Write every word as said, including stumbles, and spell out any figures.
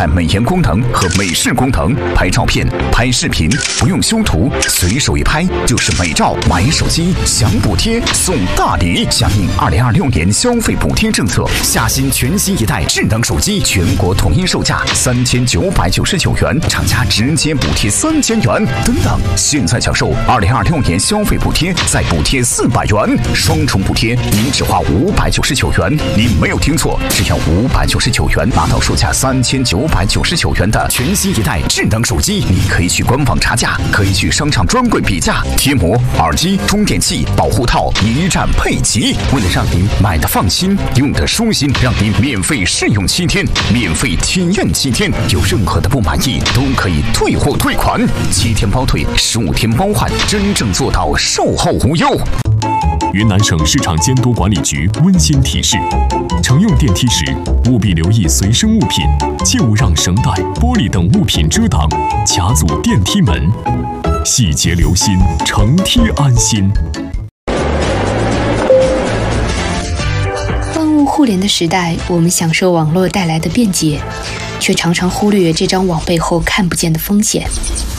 载美颜功能和美视功能，拍照片、拍视频不用修图，随手一拍就是美照。买手机享补贴送大礼，响应二零二六年消费补贴政策，夏新全新一代智能手机全国统一售价三千九百九十九元，厂家直接补贴三千元。等等，现在享受二零二六年消费补贴，再补贴四百元，双重补贴，您只花五百九十九元。您没有听错，只要五百九十九元拿到售价三千九百九十九元的全新一代智能手机。你可以去官网查价，可以去商场专柜比价，贴膜、耳机、充电器、保护套一站配齐。为了让您买的放心，用的舒心，让您免费试用七天，免费体验七天，有任何的不满意都可以退货退款，七天包退，十五天包换，真正做到售后无忧。 云南省市场监督管理局温馨提示：乘用电梯时，务必留意随身物品，切勿让绳带、玻璃等物品遮挡、卡阻电梯门。细节留心，乘梯安心。 万物互联的时代，我们享受网络带来的便捷，却常常忽略这张网背后看不见的风险。